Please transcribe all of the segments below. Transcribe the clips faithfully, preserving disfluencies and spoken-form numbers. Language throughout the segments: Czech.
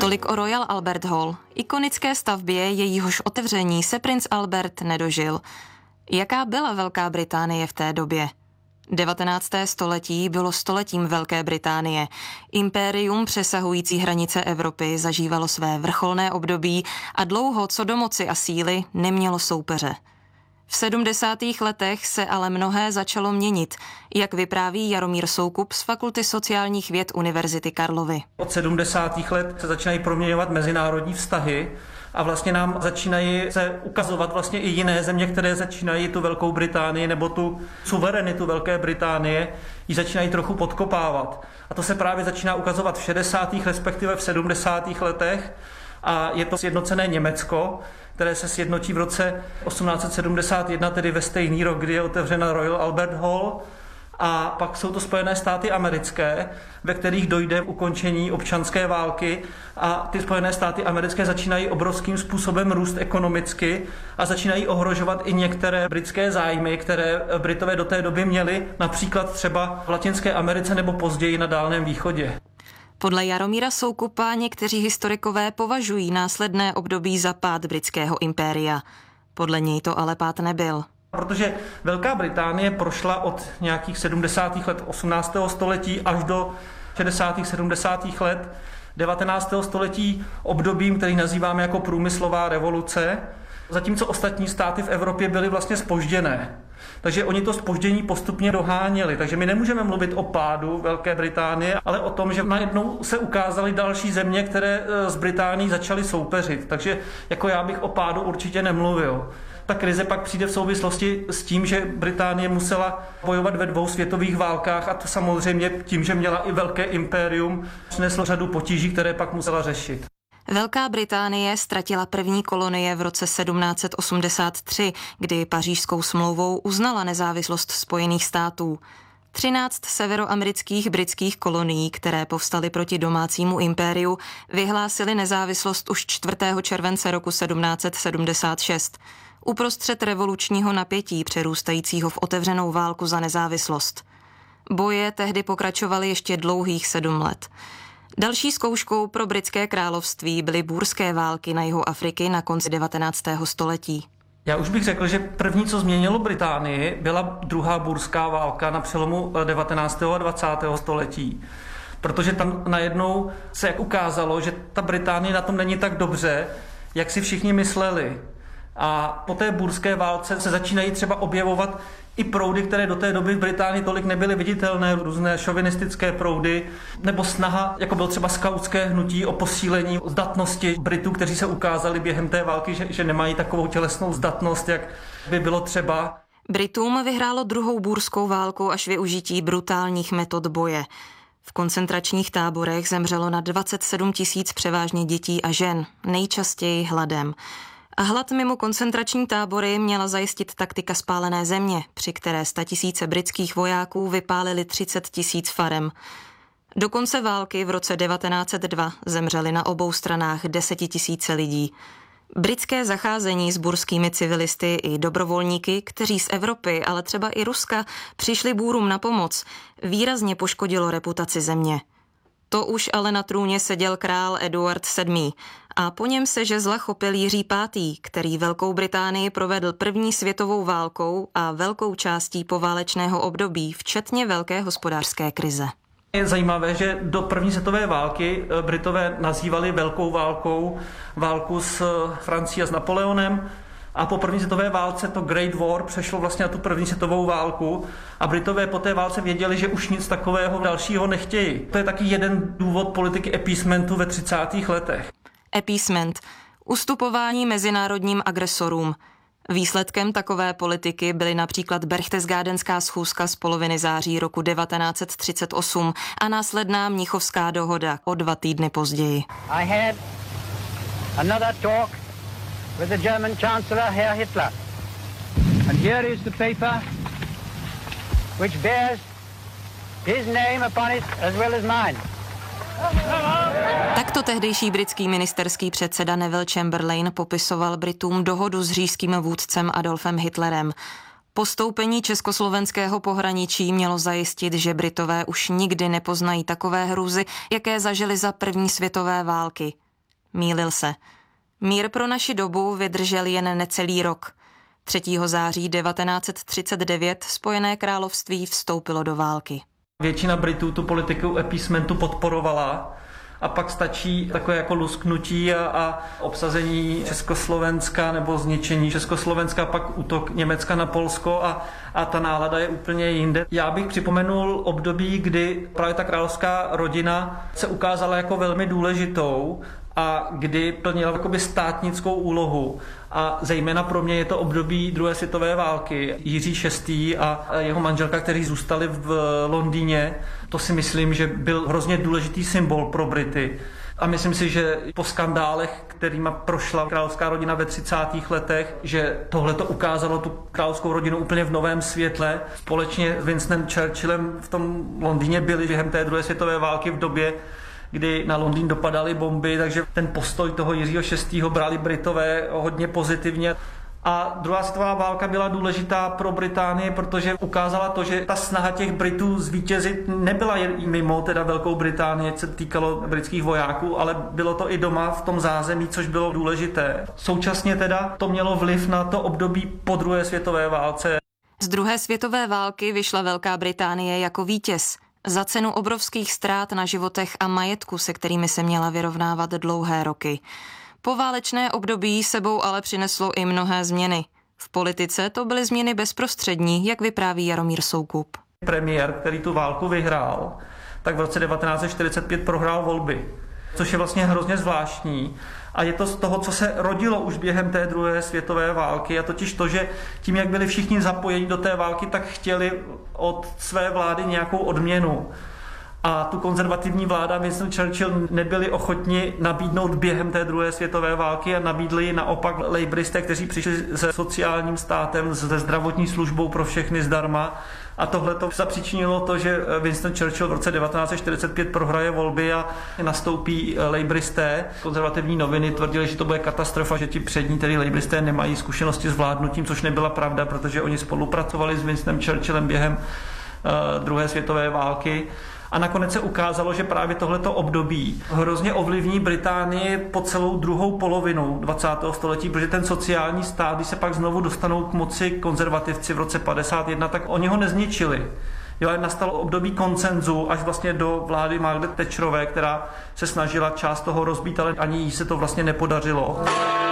Tolik o Royal Albert Hall, ikonické stavbě, jejíhož otevření se princ Albert nedožil. Jaká byla Velká Británie v té době? devatenácté století bylo stoletím Velké Británie. Impérium přesahující hranice Evropy zažívalo své vrcholné období a dlouho co do moci a síly nemělo soupeře. V sedmdesátých letech se ale mnohé začalo měnit, jak vypráví Jaromír Soukup z Fakulty sociálních věd Univerzity Karlovy. Od sedmdesátých let se začínají proměňovat mezinárodní vztahy a vlastně nám začínají se ukazovat vlastně i jiné země, které začínají tu Velkou Británii nebo tu suverenitu Velké Británie, ji začínají trochu podkopávat. A to se právě začíná ukazovat v šedesátých respektive v sedmdesátých letech a je to sjednocené Německo, které se sjednotí v roce osmnáct set sedmdesát jedna, tedy ve stejný rok, kdy je otevřena Royal Albert Hall. A pak jsou to Spojené státy americké, ve kterých dojde k ukončení občanské války a ty Spojené státy americké začínají obrovským způsobem růst ekonomicky a začínají ohrožovat i některé britské zájmy, které Britové do té doby měli, například třeba v Latinské Americe nebo později na Dálném východě. Podle Jaromíra Soukupa někteří historikové považují následné období za pád britského impéria. Podle něj to ale pád nebyl. Protože Velká Británie prošla od nějakých sedmdesátých let osmnáctého století až do šedesátých sedmdesátých let devatenáctého století obdobím, který nazýváme jako průmyslová revoluce, zatímco ostatní státy v Evropě byly vlastně zpožděné. Takže oni to zpoždění postupně doháněli. Takže my nemůžeme mluvit o pádu Velké Británie, ale o tom, že najednou se ukázaly další země, které s Británií začaly soupeřit. Takže jako já bych o pádu určitě nemluvil. Ta krize pak přijde v souvislosti s tím, že Británie musela bojovat ve dvou světových válkách a to samozřejmě tím, že měla i velké impérium, přineslo řadu potíží, které pak musela řešit. Velká Británie ztratila první kolonie v roce sedmnáct set osmdesát tři, kdy Pařížskou smlouvou uznala nezávislost Spojených států. Třináct severoamerických britských kolonií, které povstaly proti domácímu impériu, vyhlásily nezávislost už čtvrtého července roku sedmnáct set sedmdesát šest. Uprostřed revolučního napětí přerůstajícího v otevřenou válku za nezávislost. Boje tehdy pokračovaly ještě dlouhých sedm let. Další zkouškou pro britské království byly bůrské války na jihu Afriky na konci devatenáctého století. Já už bych řekl, že první, co změnilo Británii, byla druhá bůrská válka na přelomu devatenáctého a dvacátého století. Protože tam najednou se ukázalo, že ta Británie na tom není tak dobře, jak si všichni mysleli. A po té bůrské válce se začínají třeba objevovat i proudy, které do té doby v Británii tolik nebyly viditelné, různé šovinistické proudy, nebo snaha, jako bylo třeba skautské hnutí o posílení zdatnosti Britů, kteří se ukázali během té války, že, že nemají takovou tělesnou zdatnost, jak by bylo třeba. Britům vyhrálo druhou bůrskou válku až využití brutálních metod boje. V koncentračních táborech zemřelo na dvacet sedm tisíc převážně dětí a žen, nejčastěji hladem. A hlad mimo koncentrační tábory měla zajistit taktika spálené země, při které statisíce britských vojáků vypálili třicet tisíc farem. Do konce války v roce devatenáct set dva zemřeli na obou stranách desetitisíce lidí. Britské zacházení s bůrskými civilisty i dobrovolníky, kteří z Evropy, ale třeba i Ruska, přišli Bůrům na pomoc, výrazně poškodilo reputaci země. To už ale na trůně seděl král Eduard sedmý. A po něm se žezla chopil Jiří pátý, který Velkou Británii provedl první světovou válkou a velkou částí poválečného období, včetně velké hospodářské krize. Je zajímavé, že do první světové války Britové nazývali velkou válkou válku s Francií a s Napoleonem. A po první světové válce to Great War přešlo vlastně na tu první světovou válku a Britové po té válce věděli, že už nic takového dalšího nechtějí. To je taky jeden důvod politiky appeasementu ve třicátých letech. Appeasement. Ustupování mezinárodním agresorům. Výsledkem takové politiky byly například Berchtesgadenská schůzka z poloviny září roku devatenáct set třicet osm a následná Mnichovská dohoda o dva týdny později. I had another talk with the German Chancellor Herr Hitler. And here is the paper which bears his name upon it as well as mine. Takto tehdejší britský ministerský předseda Neville Chamberlain popisoval Britům dohodu s říšským vůdcem Adolfem Hitlerem. Postoupení československého pohraničí mělo zajistit, že Britové už nikdy nepoznají takové hrůzy, jaké zažili za první světové války. Mýlil se. Mír pro naši dobu vydržel jen necelý rok. třetího září devatenáct set třicet devět Spojené království vstoupilo do války. Většina Britů tu politiku appeasementu podporovala a pak stačí takové jako lusknutí a, a obsazení Československa nebo zničení Československa, pak útok Německa na Polsko a, a ta nálada je úplně jinde. Já bych připomenul období, kdy právě ta královská rodina se ukázala jako velmi důležitou a kdy plnila jakoby státnickou úlohu. A zejména pro mě je to období druhé světové války. Jiří šestý a jeho manželka, kteří zůstali v Londýně, to si myslím, že byl hrozně důležitý symbol pro Brity. A myslím si, že po skandálech, kterýma prošla královská rodina ve třicátých letech, že tohle to ukázalo tu královskou rodinu úplně v novém světle. Společně s Winstonem Churchillem v tom Londýně byli během té druhé světové války v době, kdy na Londýn dopadaly bomby, takže ten postoj toho Jiřího šestého brali Britové hodně pozitivně. A druhá světová válka byla důležitá pro Británii, protože ukázala to, že ta snaha těch Britů zvítězit nebyla jen mimo teda Velkou Británii, co se týkalo britských vojáků, ale bylo to i doma v tom zázemí, což bylo důležité. Současně teda to mělo vliv na to období po druhé světové válce. Z druhé světové války vyšla Velká Británie jako vítěz. Za cenu obrovských ztrát na životech a majetku, se kterými se měla vyrovnávat dlouhé roky. Poválečné období sebou ale přineslo i mnohé změny. V politice to byly změny bezprostřední, jak vypráví Jaromír Soukup. Premiér, který tu válku vyhrál, tak v roce devatenáct set čtyřicet pět prohrál volby, což je vlastně hrozně zvláštní. A je to z toho, co se rodilo už během té druhé světové války, a totiž to, že tím, jak byli všichni zapojeni do té války, tak chtěli od své vlády nějakou odměnu. A tu konzervativní vláda Winston Churchill nebyli ochotni nabídnout během té druhé světové války a nabídli naopak laboristé, kteří přišli se sociálním státem, se zdravotní službou pro všechny zdarma. A tohle to zapříčinilo to, že Winston Churchill v roce devatenáct set čtyřicet pět prohraje volby a nastoupí laboristé. Konzervativní noviny tvrdili, že to bude katastrofa, že ti přední, tedy laboristé, nemají zkušenosti s vládnutím, což nebyla pravda, protože oni spolupracovali s Winstonem Churchillem během uh, druhé světové války. A nakonec se ukázalo, že právě tohleto období hrozně ovlivní Británii po celou druhou polovinu dvacátého století, protože ten sociální stát, když se pak znovu dostanou k moci konzervativci v roce padesát jedna, tak oni ho nezničili. Jo, nastalo období konsenzu až vlastně do vlády Margaret Thatcherové, která se snažila část toho rozbít, ale ani jí se to vlastně nepodařilo.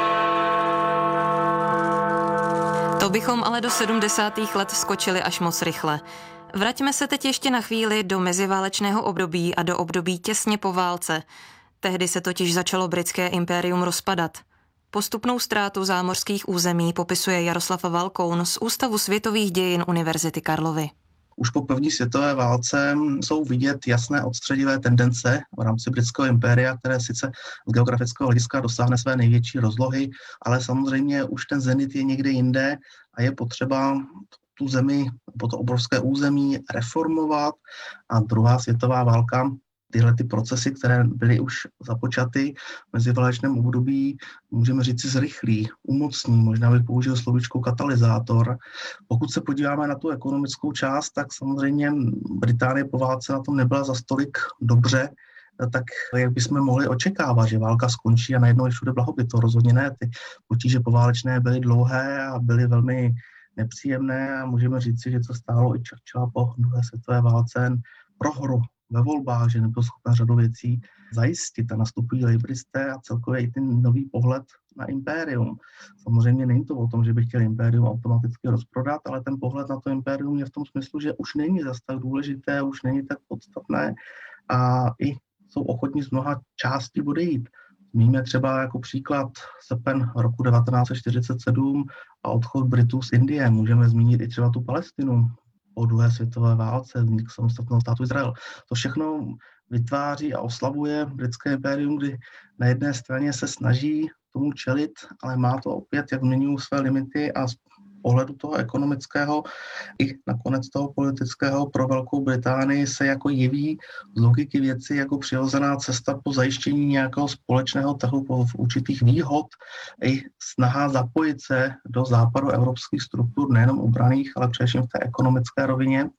To bychom ale do sedmdesátých let skočili až moc rychle. Vraťme se teď ještě na chvíli do meziválečného období a do období těsně po válce. Tehdy se totiž začalo britské impérium rozpadat. Postupnou ztrátu zámořských území popisuje Jaroslav Valkoun z Ústavu světových dějin Univerzity Karlovy. Už po první světové válce jsou vidět jasné odstředivé tendence v rámci britského impéria, které sice z geografického hlediska dosáhne své největší rozlohy, ale samozřejmě už ten zenit je někde jinde a je potřeba tu zemi, po to obrovské území reformovat. A druhá světová válka tyhle ty procesy, které byly už započaty v meziválečném období, můžeme říct si zrychlí, umocní, možná bych použil slovíčko katalyzátor. Pokud se podíváme na tu ekonomickou část, tak samozřejmě Británie po válce na tom nebyla za stolik dobře, tak jak bychom mohli očekávat, že válka skončí a najednou je všude blahobyt. To rozhodně ne. Ty potíže poválečné byly dlouhé a byly velmi nepříjemné a můžeme říct si, že to stálo i Churchilla po druhé světové válce prohru ve volbách, že nebyl schopen řadu věcí zajistit a nastupují laboristé a celkově i ten nový pohled na impérium. Samozřejmě není to o tom, že by chtěl impérium automaticky rozprodat, ale ten pohled na to impérium je v tom smyslu, že už není zas tak důležité, už není tak podstatné a i jsou ochotní z mnoha částí odejít. Zmíníme třeba jako příklad srpen roku devatenáct set čtyřicet sedm a odchod Britů z Indie. Můžeme zmínit i třeba tu Palestinu po druhé světové válce, vznik samostatného státu Izrael. To všechno vytváří a oslavuje britské impérium, kdy na jedné straně se snaží tomu čelit, ale má to opět, jak zmiňují své limity a z pohledu toho ekonomického i nakonec toho politického pro Velkou Británii se jako jeví z logiky věci jako přirozená cesta po zajištění nějakého společného trhu po určitých výhod i snaha zapojit se do západoevropských struktur nejenom obranných, ale především v té ekonomické rovině.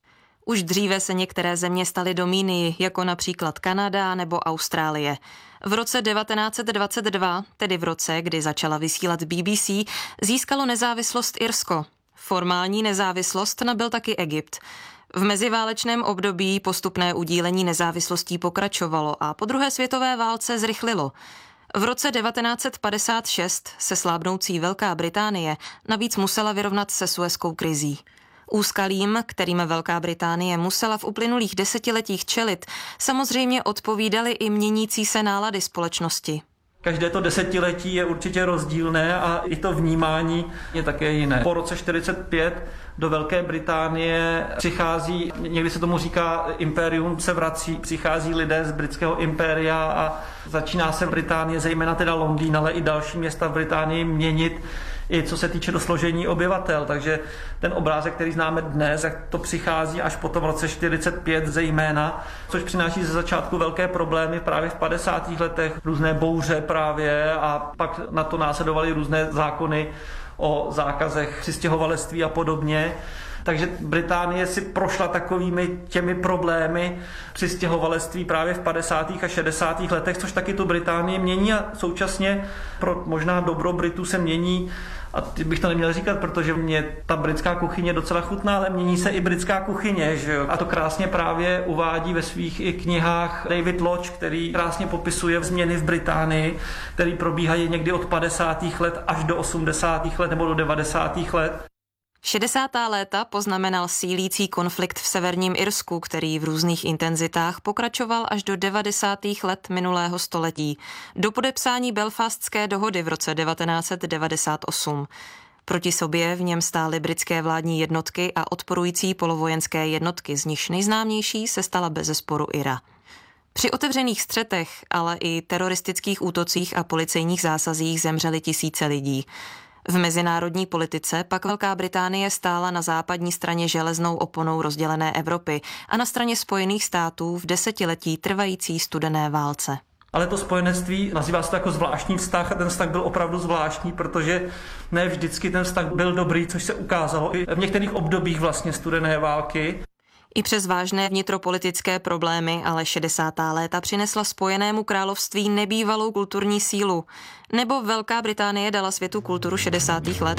Už dříve se některé země staly domínii, jako například Kanada nebo Austrálie. V roce devatenáct set dvacet dva, tedy v roce, kdy začala vysílat B B C, získalo nezávislost Irsko. Formální nezávislost nabyl taky Egypt. V meziválečném období postupné udílení nezávislostí pokračovalo a po druhé světové válce zrychlilo. V roce devatenáct set padesát šest se slábnoucí Velká Británie navíc musela vyrovnat se Suezkou krizí. Úskalím, kterým Velká Británie musela v uplynulých desetiletích čelit, samozřejmě odpovídaly i měnící se nálady společnosti. Každé to desetiletí je určitě rozdílné a i to vnímání je také jiné. Po roce čtyřicet pět do Velké Británie přichází, někdy se tomu říká impérium se vrací, přichází lidé z britského impéria a začíná se Británie, zejména teda Londýn, ale i další města v Británii měnit, i co se týče do složení obyvatel. Takže ten obrázek, který známe dnes, jak to přichází až po tom roce čtyřicet pět zejména, což přináší ze začátku velké problémy právě v padesátých letech, různé bouře právě a pak na to následovaly různé zákony o zákazech přistěhovalectví a podobně. Takže Británie si prošla takovými těmi problémy přistěhovalectví právě v padesátých a šedesátých letech, což taky tu Británii mění a současně pro možná dobro Britů se mění, a bych to neměl říkat, protože mě ta britská kuchyně docela chutná, ale mění se i britská kuchyně, že jo? A to krásně právě uvádí ve svých i knihách David Lodge, který krásně popisuje změny v Británii, které probíhají někdy od padesátých let až do osmdesátých let nebo do devadesátých let. šedesátá léta poznamenal sílící konflikt v severním Irsku, který v různých intenzitách pokračoval až do devadesátých let minulého století, do podepsání Belfastské dohody v roce devatenáct set devadesát osm. Proti sobě v něm stály britské vládní jednotky a odporující polovojenské jednotky, z nichž nejznámější se stala bezesporu I R A. Při otevřených střetech, ale i teroristických útocích a policejních zásazích zemřeli tisíce lidí. V mezinárodní politice pak Velká Británie stála na západní straně železnou oponou rozdělené Evropy a na straně Spojených států v desetiletí trvající studené válce. Ale to spojenectví nazývá se to jako zvláštní vztah a ten vztah byl opravdu zvláštní, protože ne vždycky ten vztah byl dobrý, což se ukázalo i v některých obdobích vlastně studené války. I přes vážné vnitropolitické problémy ale šedesátá léta přinesla Spojenému království nebývalou kulturní sílu. Nebo Velká Británie dala světu kulturu šedesátých let.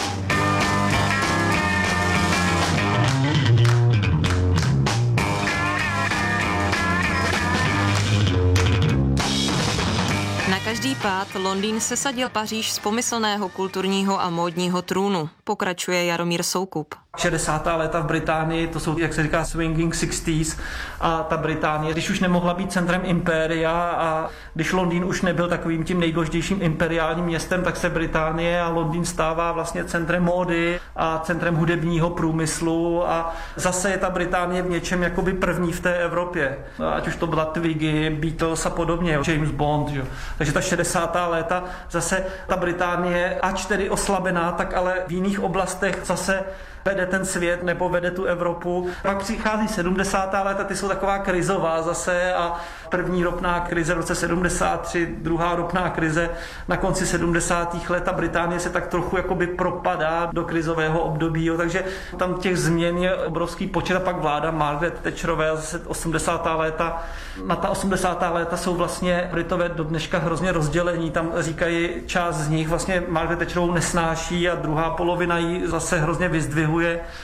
Na každý pád Londýn sesadil Paříž z pomyslného kulturního a módního trůnu, pokračuje Jaromír Soukup. šedesátá léta v Británii, to jsou, jak se říká, swinging sixties a ta Británie, když už nemohla být centrem impéria a když Londýn už nebyl takovým tím nejdůležitějším imperiálním městem, tak se Británie a Londýn stává vlastně centrem módy a centrem hudebního průmyslu a zase je ta Británie v něčem jakoby první v té Evropě. Ať už to byla Twiggy, Beatles a podobně, James Bond. Jo. Takže ta šedesátá léta zase ta Británie, ač tedy oslabená, tak ale v jiných oblastech zase vede ten svět nebo vede tu Evropu. Pak přichází sedmdesátá léta, ty jsou taková krizová zase a první ropná krize v roce sedmdesát tři, druhá ropná krize na konci sedmdesátých let a Británie se tak trochu jakoby propadá do krizového období, jo. Takže tam těch změn je obrovský počet a pak vláda Margaret Thatcherové a zase osmdesátá léta. Na ta osmdesátá léta jsou vlastně Britové do dneška hrozně rozdělení, tam říkají část z nich vlastně Margaret Thatcherovou nesnáší a druhá polovina ji zase hrozně vyzdvihuje.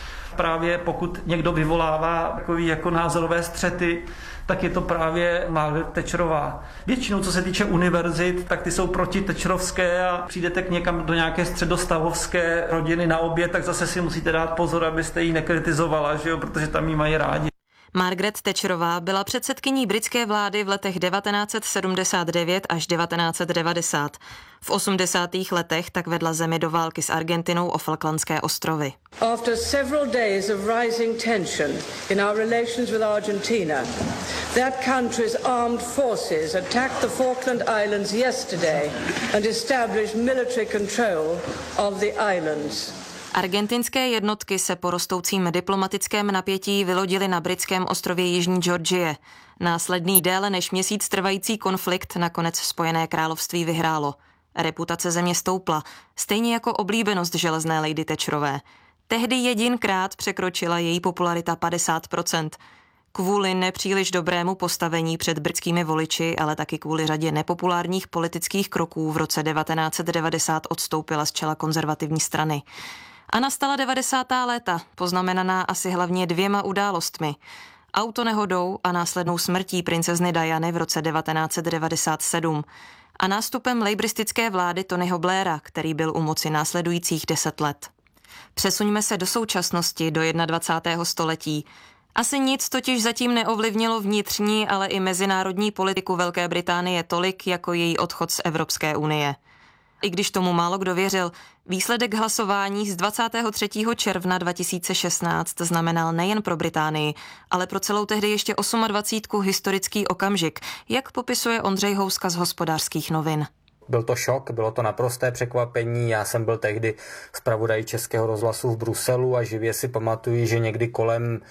Právě pokud někdo vyvolává takový jako názorové střety, tak je to právě Margaret Thatcherová. Většinou, co se týče univerzit, tak ty jsou proti Thatcherovské a přijdete k někam do nějaké středostavovské rodiny na oběd, tak zase si musíte dát pozor, abyste ji nekritizovala, že jo? Protože tam ji mají rádi. Margaret Thatcherová byla předsedkyní britské vlády v letech devatenáct set sedmdesát devět až devatenáct set devadesát. V osmdesátých letech tak vedla zemi do války s Argentinou o Falklandské ostrovy. After several days of rising tension in our relations with Argentina, that country's armed forces attacked the Falkland Islands yesterday and established military control of the islands. Argentinské jednotky se po rostoucím diplomatickém napětí vylodily na britském ostrově Jižní Georgie. Následný déle než měsíc trvající konflikt nakonec Spojené království vyhrálo. Reputace země stoupla, stejně jako oblíbenost železné lady Thatcherové. Tehdy jedinkrát překročila její popularita padesát procent. Kvůli nepříliš dobrému postavení před britskými voliči, ale taky kvůli řadě nepopulárních politických kroků v roce devatenáct set devadesát odstoupila z čela konzervativní strany. A nastala devadesátá léta, poznamenaná asi hlavně dvěma událostmi. Autonehodou a následnou smrtí princezny Diany v roce devatenáct set devadesát sedm a nástupem lejbristické vlády Tonyho Blaira, který byl u moci následujících deset let. Přesuňme se do současnosti, do dvacátého prvního století. Asi nic totiž zatím neovlivnilo vnitřní, ale i mezinárodní politiku Velké Británie tolik, jako její odchod z Evropské unie. I když tomu málo kdo věřil, výsledek hlasování z dvacátého třetího června dva tisíce šestnáct znamenal nejen pro Británii, ale pro celou tehdy ještě dvacátku historický okamžik, jak popisuje Ondřej Houska z Hospodářských novin. Byl to šok, bylo to naprosté překvapení. Já jsem byl tehdy zpravodaj Českého rozhlasu v Bruselu a živě si pamatuju, že někdy kolem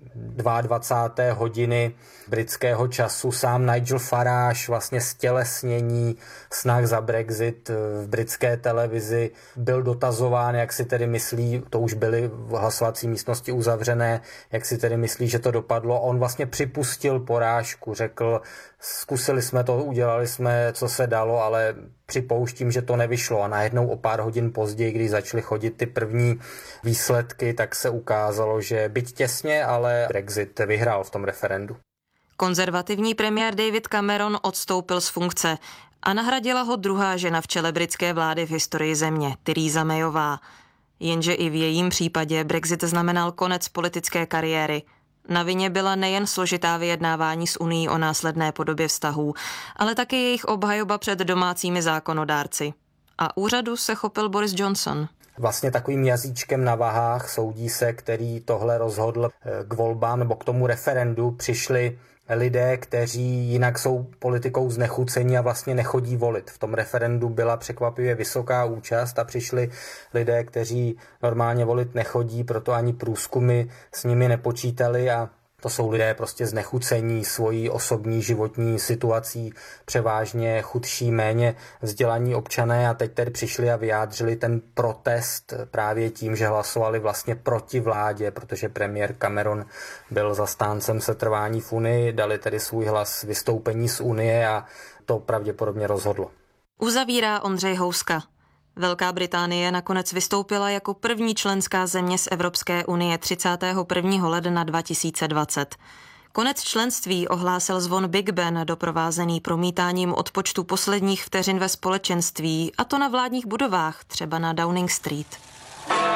dvacáté druhé hodiny britského času sám Nigel Farage, vlastně stělesnění snah za Brexit v britské televizi, byl dotazován, jak si tedy myslí, to už byly v hlasovací místnosti uzavřené, jak si tedy myslí, že to dopadlo. On vlastně připustil porážku, řekl, zkusili jsme to, udělali jsme, co se dalo, ale připouštím, že to nevyšlo. A najednou o pár hodin později, když začaly chodit ty první výsledky, tak se ukázalo, že byť těsně, ale Brexit vyhrál v tom referendu. Konzervativní premiér David Cameron odstoupil z funkce a nahradila ho druhá žena v čele britské vlády v historii země, Theresa Mayová. Jenže i v jejím případě Brexit znamenal konec politické kariéry. Na vině byla nejen složitá vyjednávání s Unií o následné podobě vztahů, ale také jejich obhajoba před domácími zákonodárci. A úřadu se chopil Boris Johnson. Vlastně takovým jazyčkem na vahách soudí se, který tohle rozhodl k volbám nebo k tomu referendu, přišli lidé, kteří jinak jsou politikou znechuceni a vlastně nechodí volit. V tom referendu byla překvapivě vysoká účast a přišli lidé, kteří normálně volit nechodí, proto ani průzkumy s nimi nepočítali a to jsou lidé prostě znechucení svojí osobní životní situací, převážně chudší, méně vzdělaní občané a teď tedy přišli a vyjádřili ten protest právě tím, že hlasovali vlastně proti vládě, protože premiér Cameron byl zastáncem setrvání v Unii, dali tedy svůj hlas vystoupení z Unie a to pravděpodobně rozhodlo. Uzavírá Ondřej Houska. Velká Británie nakonec vystoupila jako první členská země z Evropské unie třicátého prvního ledna dva tisíce dvacet. Konec členství ohlásil zvon Big Ben, doprovázený promítáním odpočtu posledních vteřin ve společenství, a to na vládních budovách, třeba na Downing Street.